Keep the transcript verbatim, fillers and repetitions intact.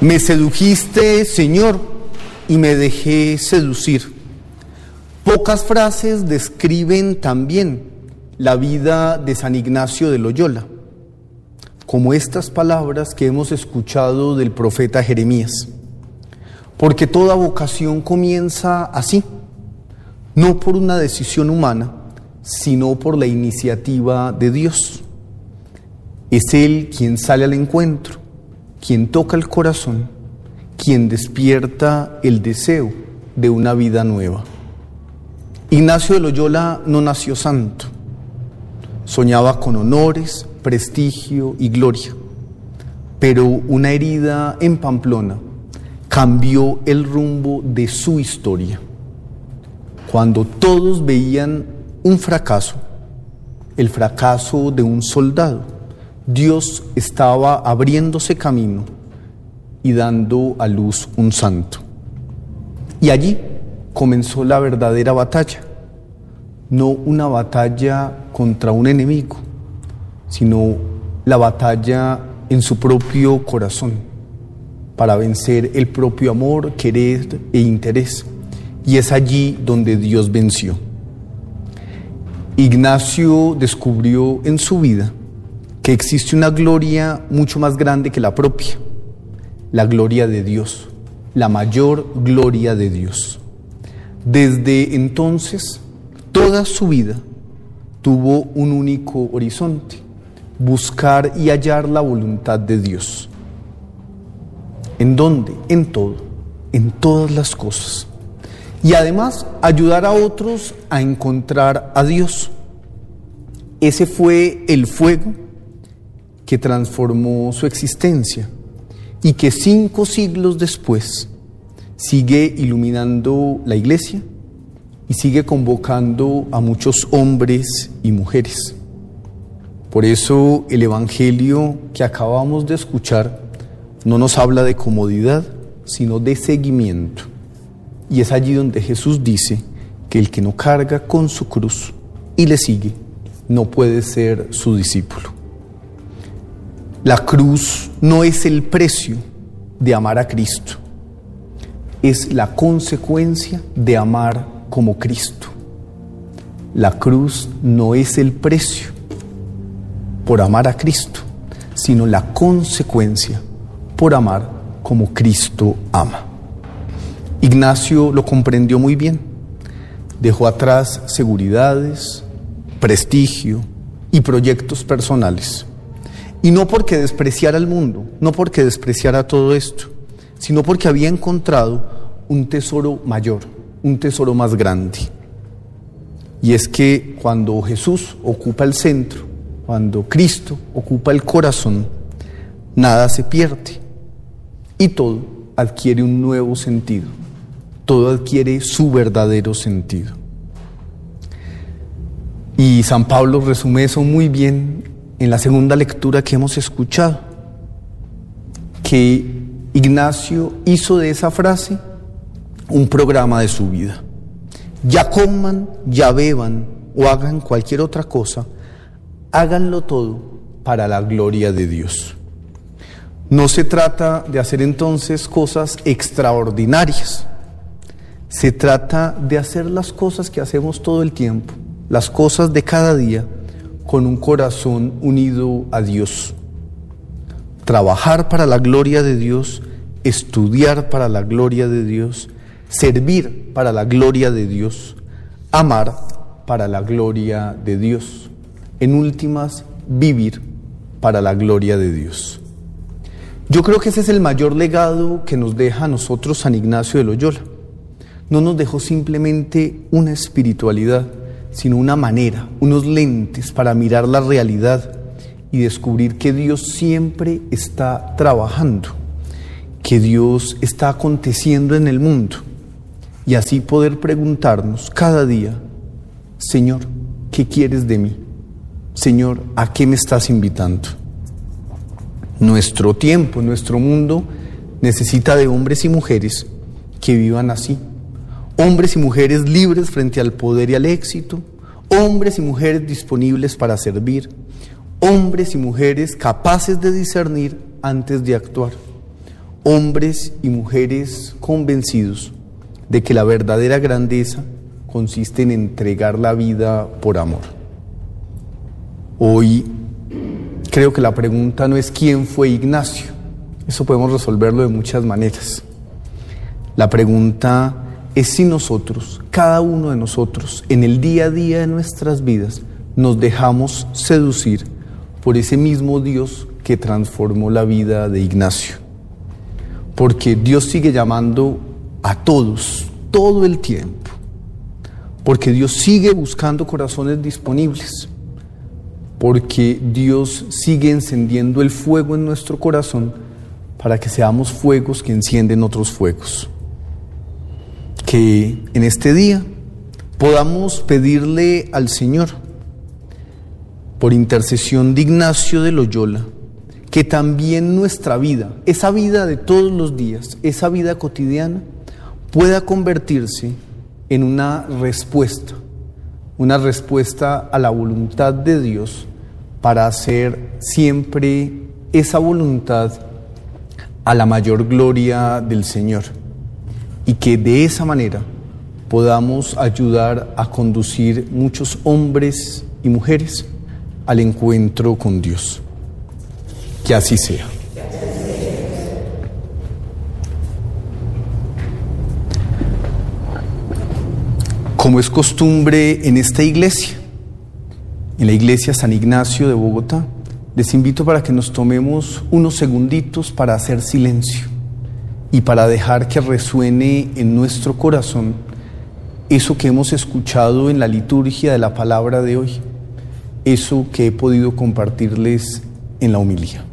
Me sedujiste, Señor, y me dejé seducir. Pocas frases describen también la vida de San Ignacio de Loyola, como estas palabras que hemos escuchado del profeta Jeremías. Porque toda vocación comienza así, no por una decisión humana, sino por la iniciativa de Dios. Es Él quien sale al encuentro, quien toca el corazón, quien despierta el deseo de una vida nueva. Ignacio de Loyola no nació santo, soñaba con honores, prestigio y gloria, pero una herida en Pamplona cambió el rumbo de su historia. Cuando todos veían un fracaso, el fracaso de un soldado, Dios estaba abriéndose camino y dando a luz un santo. Y allí comenzó la verdadera batalla, no una batalla contra un enemigo, sino la batalla en su propio corazón, para vencer el propio amor, querer e interés. Y es allí donde Dios venció. Ignacio descubrió en su vida que existe una gloria mucho más grande que la propia, la gloria de Dios, la mayor gloria de Dios. Desde entonces, toda su vida tuvo un único horizonte: buscar y hallar la voluntad de Dios. ¿En dónde? En todo, en todas las cosas. Y además, ayudar a otros a encontrar a Dios. Ese fue el fuego que transformó su existencia y que cinco siglos después sigue iluminando la iglesia y sigue convocando a muchos hombres y mujeres. Por eso el evangelio que acabamos de escuchar no nos habla de comodidad, sino de seguimiento. Y es allí donde Jesús dice que el que no carga con su cruz y le sigue, no puede ser su discípulo. La cruz no es el precio de amar a Cristo, es la consecuencia de amar como Cristo. La cruz no es el precio por amar a Cristo, sino la consecuencia por amar como Cristo ama. Ignacio lo comprendió muy bien. Dejó atrás seguridades, prestigio y proyectos personales. Y no porque despreciara al mundo, no porque despreciara todo esto, sino porque había encontrado un tesoro mayor, un tesoro más grande. Y es que cuando Jesús ocupa el centro, cuando Cristo ocupa el corazón, nada se pierde y todo adquiere un nuevo sentido, todo adquiere su verdadero sentido. Y San Pablo resume eso muy bien en la segunda lectura que hemos escuchado, que Ignacio hizo de esa frase un programa de su vida. Ya coman, ya beban o hagan cualquier otra cosa, háganlo todo para la gloria de Dios. No se trata de hacer entonces cosas extraordinarias, se trata de hacer las cosas que hacemos todo el tiempo, las cosas de cada día, con un corazón unido a Dios. Trabajar para la gloria de Dios, estudiar para la gloria de Dios, servir para la gloria de Dios, amar para la gloria de Dios. En últimas, vivir para la gloria de Dios. Yo creo que ese es el mayor legado que nos deja a nosotros San Ignacio de Loyola. No nos dejó simplemente una espiritualidad, sino una manera, unos lentes para mirar la realidad y descubrir que Dios siempre está trabajando, que Dios está aconteciendo en el mundo, y así poder preguntarnos cada día: Señor, ¿qué quieres de mí? Señor, ¿a qué me estás invitando? Nuestro tiempo, nuestro mundo necesita de hombres y mujeres que vivan así. Hombres y mujeres libres frente al poder y al éxito, hombres y mujeres disponibles para servir, hombres y mujeres capaces de discernir antes de actuar, hombres y mujeres convencidos de que la verdadera grandeza consiste en entregar la vida por amor. Hoy creo que la pregunta no es quién fue Ignacio, eso podemos resolverlo de muchas maneras. La pregunta es si nosotros, cada uno de nosotros, en el día a día de nuestras vidas, nos dejamos seducir por ese mismo Dios que transformó la vida de Ignacio. Porque Dios sigue llamando a todos, todo el tiempo. Porque Dios sigue buscando corazones disponibles. Porque Dios sigue encendiendo el fuego en nuestro corazón para que seamos fuegos que encienden otros fuegos. Que en este día podamos pedirle al Señor, por intercesión de Ignacio de Loyola, que también nuestra vida, esa vida de todos los días, esa vida cotidiana, pueda convertirse en una respuesta, una respuesta a la voluntad de Dios para hacer siempre esa voluntad a la mayor gloria del Señor, y que de esa manera podamos ayudar a conducir muchos hombres y mujeres al encuentro con Dios. Que así sea. Como es costumbre en esta iglesia, en la iglesia San Ignacio de Bogotá, les invito para que nos tomemos unos segunditos para hacer silencio y para dejar que resuene en nuestro corazón eso que hemos escuchado en la liturgia de la palabra de hoy, eso que he podido compartirles en la homilía.